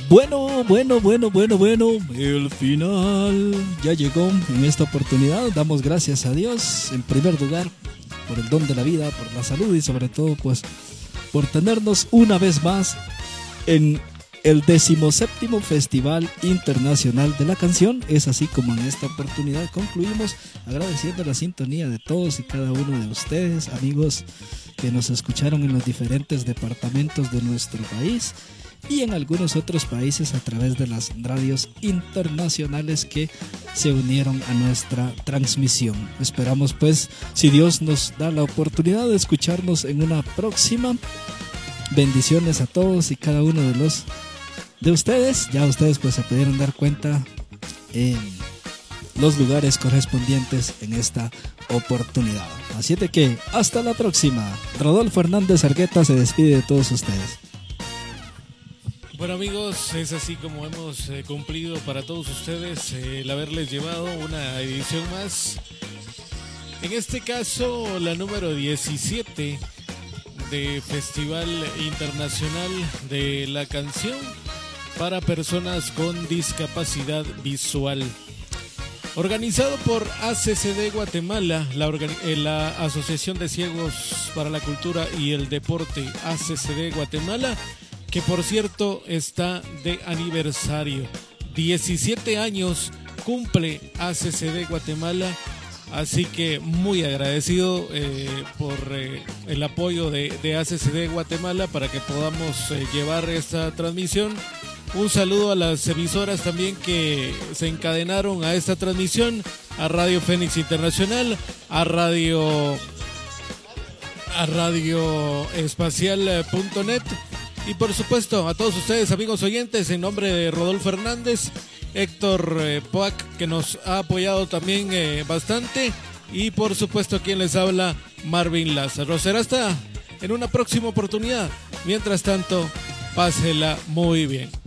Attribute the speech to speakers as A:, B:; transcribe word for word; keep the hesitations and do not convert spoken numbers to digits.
A: Bueno, bueno, bueno, bueno, bueno, el final ya llegó. En esta oportunidad damos gracias a Dios, en primer lugar, por el don de la vida, por la salud y sobre todo, pues, por tenernos una vez más en el decimoséptimo Festival Internacional de la Canción. Es así como en esta oportunidad concluimos agradeciendo la sintonía de todos y cada uno de ustedes, amigos que nos escucharon en los diferentes departamentos de nuestro país y en algunos otros países a través de las radios internacionales que se unieron a nuestra transmisión. Esperamos, pues, si Dios nos da la oportunidad de escucharnos en una próxima. Bendiciones a todos y cada uno de los de ustedes. Ya ustedes pues se pudieron dar cuenta en los lugares correspondientes en esta oportunidad. Así de que hasta la próxima. Rodolfo Hernández Argueta se despide de todos ustedes.
B: Bueno, amigos, es así como hemos eh, cumplido para todos ustedes eh, el haberles llevado una edición más. En este caso, la número diecisiete de Festival Internacional de la Canción para personas con discapacidad visual. Organizado por A C C D Guatemala, la, eh, la Asociación de Ciegos para la Cultura y el Deporte A C C D Guatemala, que por cierto está de aniversario. diecisiete años cumple A C C D Guatemala, así que muy agradecido eh, por eh, el apoyo de, de A C C D Guatemala para que podamos eh, llevar esta transmisión. Un saludo a las emisoras también que se encadenaron a esta transmisión, a Radio Fénix Internacional, a Radio, a Radio Espacial punto net. Y por supuesto a todos ustedes, amigos oyentes, en nombre de Rodolfo Hernández, Héctor eh, Poac, que nos ha apoyado también eh, bastante, y por supuesto quien les habla, Marvin Lázaro. Será hasta en una próxima oportunidad. Mientras tanto, pásela muy bien.